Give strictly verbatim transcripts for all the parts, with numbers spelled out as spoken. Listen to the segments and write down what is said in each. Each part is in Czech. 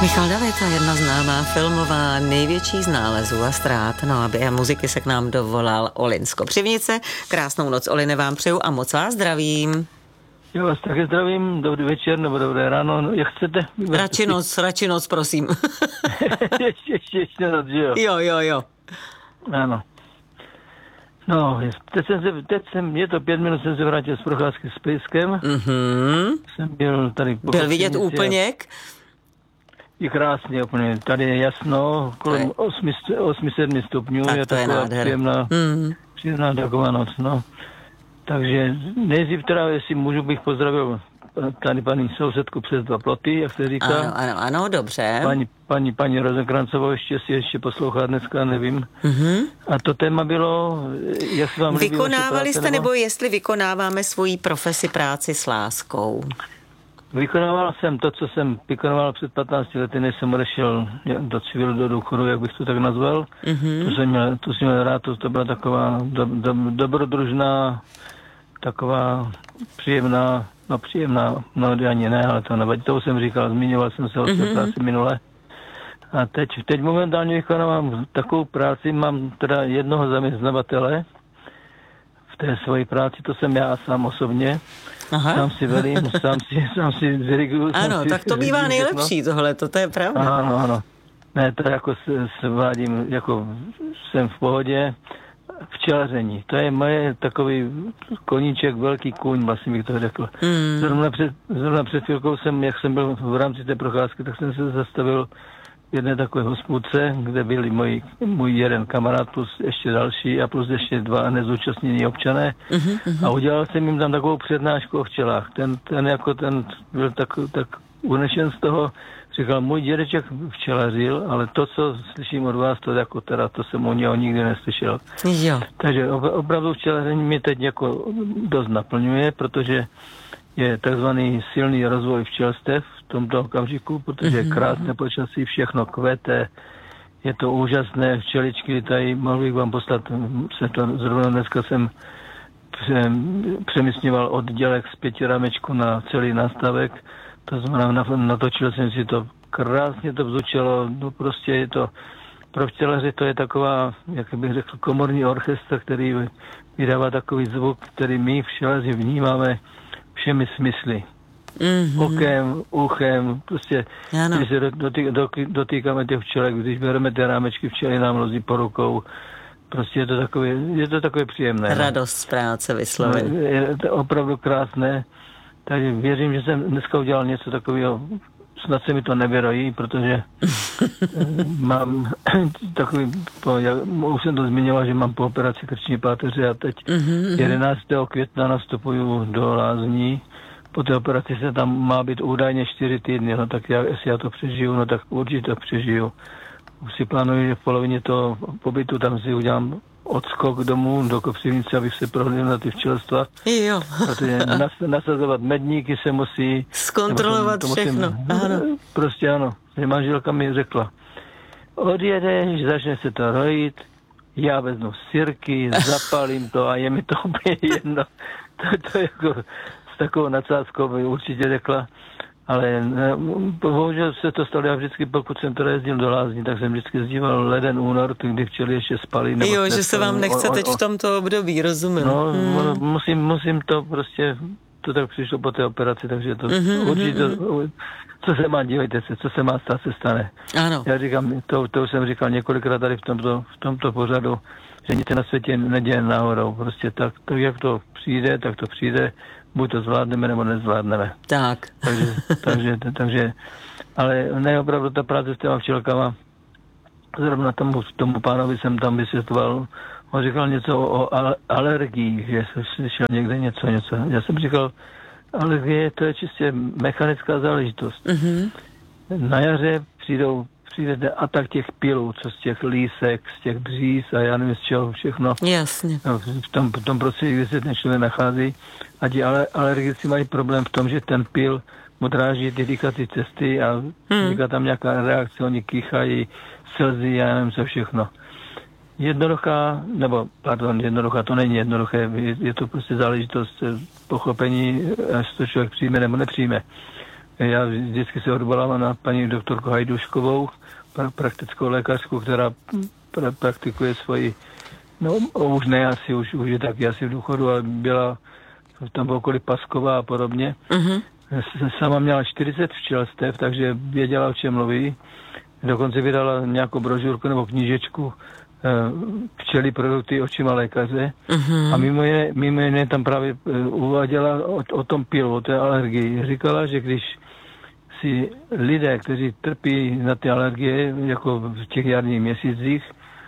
Michal David, jedna známá filmová, největší z nálezů a ztrát. No a během muziky se k nám dovolal Olin z Kopřivnice. Krásnou noc, Oline, vám přeju a moc vás zdravím. Já vás také zdravím, dobrý večer nebo dobré ráno, no, jak chcete. Radši noc, radši noc, prosím. ještě, ještě, ještě noc, že jo? Jo, jo, jo. Ano. No, teď jsem se, teď jsem, je to pět minut, jsem se vrátil z procházky s pejskem. Mhm. Jsem byl tady... Byl vidět úplněk? Je krásně úplně, tady je jasno, kolem osm sedm stupňů. Tak je to je nádhera. Příjemná, mm. příjemná taková noc, no. Takže nejdřív teda, jestli můžu, bych pozdravil tady paní sousedku přes dva ploty, jak se říká. Ano, ano, ano, dobře. Paní, paní, paní Rozenkrancovou ještě si ještě poslouchá dneska, nevím. Mm-hmm. A to téma bylo, jak se vám líbí Vykonávali práce, jste, nebo... nebo jestli vykonáváme svoji profesi, práci s láskou? Vykonával jsem to, co jsem vykonával před patnácti lety, než jsem odešel do civilu, do důchodu, jak bych to tak nazval. Mm-hmm. To jsem měl, to jsem měl rád, to, to byla taková do, do, dobrodružná, taková příjemná, no příjemná, no ani ne, ale to nevadí, to jsem říkal, zmiňoval jsem se o té mm-hmm. práci minule. A teď, teď momentálně vykonávám takovou práci, mám teda jednoho zaměstnavatele v té své práci, to jsem já sám osobně. Aha. Sám si velím, sám si, sám si diriguju. Ano, si, tak to bývá nejlepší tohle, to je pravda. Ano, ano. Ne, to jako svádím, jako jsem v pohodě, včelaření. To je moje takový koníček, velký kůň, vlastně bych to řekl. Mm. Zrovna, před, zrovna před chvilkou jsem, jak jsem byl v rámci té procházky, tak jsem se zastavil v jedné takové hospůdce, kde byli můj, můj jeden kamarád plus ještě další a plus ještě dva nezúčastnění občané. Mm-hmm. A udělal jsem jim tam takovou přednášku o včelách. Ten, ten jako ten byl tak, tak unešen z toho, říkal, můj dědeček včelařil, ale to, co slyším od vás, to jako teda, to jsem u něho nikdy neslyšel. Jo. Takže opravdu včelaření mě teď jako dost naplňuje, protože je takzvaný silný rozvoj včelstev v tomto okamžiku, protože je krásné počasí, všechno kvete, je to úžasné, včeličky tady, mohl bych vám poslat, se to, zrovna dneska jsem přemysňoval oddělek z pěti rámečku na celý nástavek, to znamená, natočil jsem si to, krásně to vzdučilo, no prostě je to, pro včelaře to je taková, jak bych řekl, komorní orchestr, který vydává takový zvuk, který my včelaři vnímáme všemi smysly. Mm-hmm. Okem, uchem, prostě, ano. Když se dotý, dotý, dotýkáme těch včelek, když bereme ty rámečky, včely nám lozí po rukou, prostě je to takové, je to takové příjemné. Radost z práce vysloveně. Je, je to opravdu krásné, takže věřím, že jsem dneska udělal něco takového, snad se mi to nevyrojí, protože mám takový, po, já, už jsem to zmiňoval, že mám po operaci krční páteře a teď mm-hmm. jedenáctého května nastupuju do lázní. Po té operaci se tam má být údajně čtyři týdny, no tak já, jestli já to přežiju, no tak určitě to přežiju. Už si plánuji, že v polovině toho pobytu tam si udělám odskok domů do Kopřivnice, abych se prohlídl na ty včelstva. Jo. Protože nas, nasazovat medníky se musí. Zkontrolovat to, to všechno. Musím, ano. Prostě ano. Manželka mi řekla, odjedeš, začne se to rojit, já vezmu sirky, zapalím to a je mi to úplně jedno. To, to jako s takovou nadsázkou by určitě řekla. Ale ne, bohužel se to stalo, já vždycky, pokud jsem teda jezdil do lázní, tak jsem vždycky zdíval leden únor, kdy včely ještě spali. Nebo jo, že se vám nechce o, o, teď v tomto období, rozumím. No, hmm. musím, musím to prostě, to tak přišlo po té operaci, takže to mm-hmm, určitě, mm-hmm. co se má, dívejte se, co se má stát, se stane. Ano. Já říkám, to, to už jsem říkal několikrát tady v tomto, v tomto pořadu, že nic na světě neděje náhodou, prostě tak, tak, jak to přijde, tak to přijde, buď to zvládneme, nebo nezvládneme. Tak. Takže, takže, takže, ale ne, opravdu ta práce s těma včelkama, zrovna tomu, tomu pánovi jsem tam vysvětloval, on říkal něco o, o alergiích, že jsem slyšel někde něco, něco. Já jsem říkal, alergie, to je čistě mechanická záležitost. Mm-hmm. Na jaře přijdou, přijde atak těch pilů, co z těch lísek, z těch bříz a já nevím z čeho všechno. Jasně. No, v tom, v tom prostředí, kde se ten člověk nachází. A ti alergici mají problém v tom, že ten pil mu dráží ty dýchací cesty a vzniká hmm. tam nějaká reakce, oni kýchají, slzy, já nevím co všechno. Jednoduchá, nebo pardon, jednoduchá, to není jednoduché, je, je to prostě záležitost pochopení, až to člověk přijme nebo nepřijme. já vždycky se odvolávám na paní doktorku Hajduškovou, pra, praktickou lékařku, která pra, praktikuje svoji, no už ne asi, už, už je taky asi v důchodu, ale byla tam v okolí Paskova a podobně. Uh-huh. Sama měla čtyřicet včelstev, takže věděla, o čem mluví. Dokonce vydala nějakou brožurku nebo knížečku včely produkty očima lékaře. Uh-huh. A mimo jiné, mimo jiné tam právě uváděla o, o tom pilu, o té alergii. Říkala, že když si lidé, kteří trpí na ty alergie, jako v těch jarních měsících,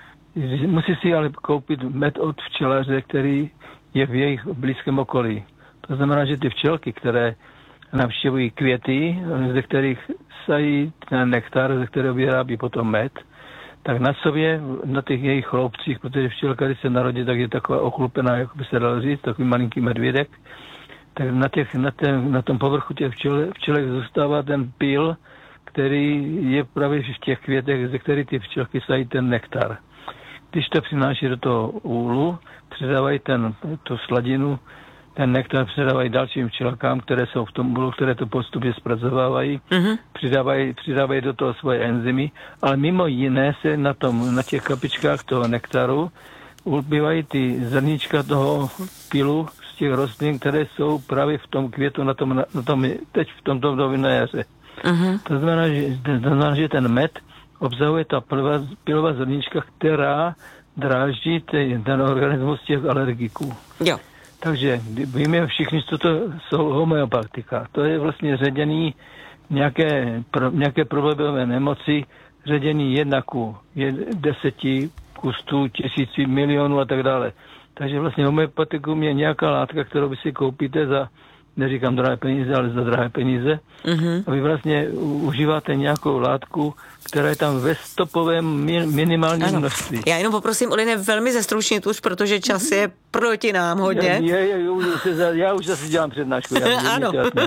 musí si ale koupit med od včelaře, který je v jejich blízkém okolí. To znamená, že ty včelky, které navštěvují květy, ze kterých sají ten nektar, ze kterého vyrábí potom med, tak na sobě, na těch jejich chloupcích, protože včelka, když se narodí, tak je taková ochlupená, jak by se dalo říct, takový malinký medvědek, tak na, těch, na, ten, na tom povrchu těch včel, včelek zůstává ten pil, který je právě v těch květech, ze kterých ty včelky sají ten nektar. Když to přináší do toho úlu, předávají ten, tu sladinu, ten nektar předávají dalším včelkám, které jsou v tom úlu, které to postupně zpracovávají, mm-hmm. přidávají, přidávají do toho svoje enzymy, ale mimo jiné se na, tom, na těch kapičkách toho nektaru ubývají ty zrníčka toho pilu z těch rostlin, které jsou právě v tom květu, na tom, na tom teď v tomto období na jaře. Mm-hmm. To znamená, že, to znamená, že ten med obsahuje ta pilová, pilová zrníčka, která dráždí ten, ten organismus těch alergiků. Jo. Takže víme všichni, co to jsou homeopatika. To je vlastně ředěný nějaké, pro, nějaké problémové nemoci, ředěný jedna ku deseti, ku stu, tisíci, milionů a tak dále. Takže vlastně homeopatikum je nějaká látka, kterou vy si koupíte za, neříkám drahé peníze, ale za drahé peníze. Mm-hmm. A vy vlastně užíváte nějakou látku, která je tam ve stopovém minimálním ano. množství. Já jenom poprosím, Oline, velmi zestručnit už, protože čas je proti nám hodně. Já, já, já, už, já už zase dělám přednášku. Já, ano.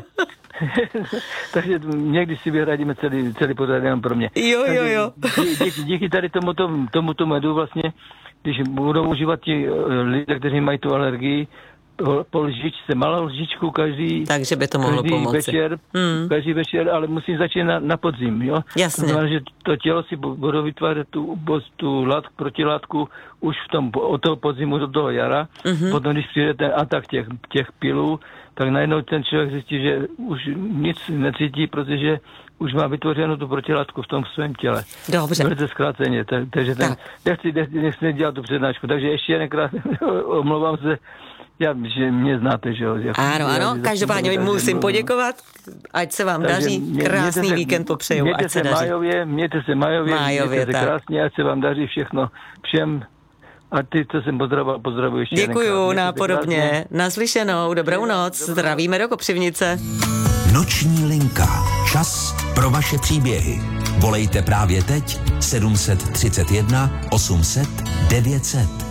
Takže někdy si vyhradíme celý, celý pořad jenom pro mě. Jo, jo, jo. Díky, díky tady tomuto, tomuto medu vlastně, když budou užívat ti lidé, kteří mají tu alergii, po lžičce, malou lžičku každý, takže by to mohlo každý pomoci. večer, hmm. každý večer, ale musí začít na, na podzim, jo? Jasně. To znamená, že to tělo si budou vytvářet tu, tu látku, protilátku už v tom, od toho podzimu do toho jara, mm-hmm. potom, když přijde ten atak těch, těch pilů, tak najednou ten člověk zjistí, že už nic necítí, protože už má vytvořenou tu protilátku v tom svém těle. Dobře. Velice zkráceně, takže ten, tak. nechci, nechci, nechci dělat tu přednášku, takže ještě jedenkrát omlouvám se. Já, že mě znáte, že jo. Ano, ano, každopádně musím poděkovat, ať se vám daří, mě, krásný se, víkend popřeju, mějte ať se, se daří. Majově, mějte se majově, Majově mějte se krásně, ať se vám daří všechno všem. A ty, co jsem pozdravoval, pozdravuji ještě. Děkuju, nápodobně. Naslyšenou, dobrou noc, dobrou. Zdravíme do Kopřivnice. Noční linka. Čas pro vaše příběhy. Volejte právě teď sedm set třicet jedna osm set devět set.